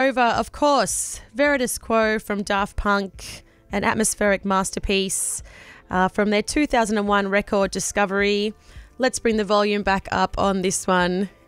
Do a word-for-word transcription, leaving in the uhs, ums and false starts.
over, of course, Veritas Quo from Daft Punk, an atmospheric masterpiece uh, from their two thousand one record Discovery. Let's bring the volume back up on this one.